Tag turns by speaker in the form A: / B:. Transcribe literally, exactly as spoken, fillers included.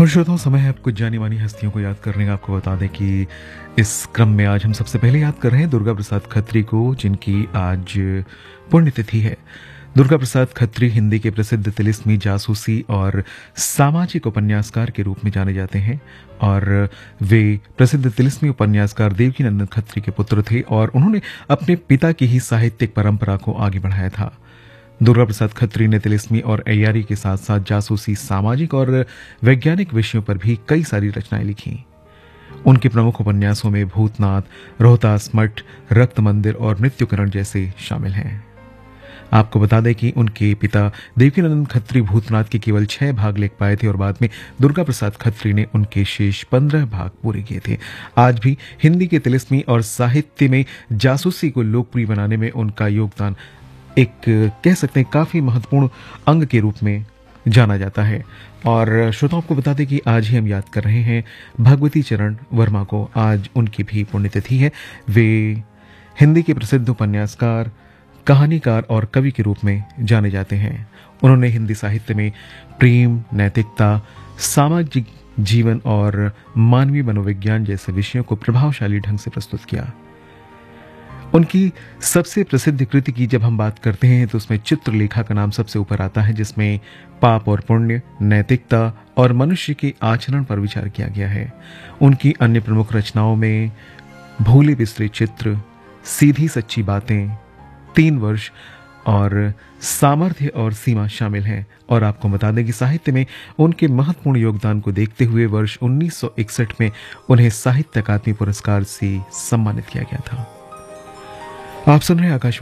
A: और श्रोताओं, समय है अब कुछ जानी मानी हस्तियों को याद करने का। आपको बता दें कि इस क्रम में आज हम सबसे पहले याद कर रहे हैं दुर्गा प्रसाद खत्री को, जिनकी आज पुण्यतिथि है। दुर्गा प्रसाद खत्री हिंदी के प्रसिद्ध तिलिस्मी, जासूसी और सामाजिक उपन्यासकार के रूप में जाने जाते हैं और वे प्रसिद्ध तिलिस्मी उपन्यासकार देवकीनंदन खत्री के पुत्र थे और उन्होंने अपने पिता की ही साहित्यिक परंपरा को आगे बढ़ाया था। दुर्गा प्रसाद खत्री ने तिलिस्मी और अय्यारी के साथ साथ जासूसी, सामाजिक और वैज्ञानिक विषयों पर भी कई सारी रचनाएं लिखी। उनके प्रमुख उपन्यासों में भूतनाथ, रोहतास मठ, रक्त मंदिर और मृत्युकरण जैसे शामिल हैं। आपको बता दें कि उनके पिता देवकीनंदन खत्री भूतनाथ के केवल छह भाग लिख पाए थे और बाद में दुर्गा प्रसाद खत्री ने उनके शेष पंद्रह भाग पूरे किए थे। आज भी हिंदी के तिलिस्मी और साहित्य में जासूसी को लोकप्रिय बनाने में उनका योगदान एक कह सकते हैं काफी महत्वपूर्ण अंग के रूप में जाना जाता है। और श्रोताओं को बता दें कि आज ही हम याद कर रहे हैं भगवती चरण वर्मा को। आज उनकी भी पुण्यतिथि है। वे हिंदी के प्रसिद्ध उपन्यासकार, कहानीकार और कवि के रूप में जाने जाते हैं। उन्होंने हिंदी साहित्य में प्रेम, नैतिकता, सामाजिक जीवन और मानवीय मनोविज्ञान जैसे विषयों को प्रभावशाली ढंग से प्रस्तुत किया। उनकी सबसे प्रसिद्ध कृति की जब हम बात करते हैं तो उसमें चित्रलेखा का नाम सबसे ऊपर आता है, जिसमें पाप और पुण्य, नैतिकता और मनुष्य के आचरण पर विचार किया गया है। उनकी अन्य प्रमुख रचनाओं में भूले बिसरे चित्र, सीधी सच्ची बातें, तीन वर्ष और सामर्थ्य और सीमा शामिल हैं। और आपको बता दें कि साहित्य में उनके महत्वपूर्ण योगदान को देखते हुए वर्ष उन्नीस सौ इकसठ में उन्हें साहित्य अकादमी पुरस्कार से सम्मानित किया गया था। आप सुन रहे हैं आकाशवाणी